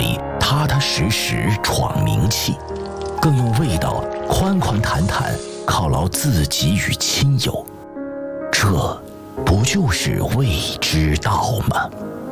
里踏踏实实闯名气，更用味道宽宽坦坦犒劳自己与亲友。这不就是未知道吗？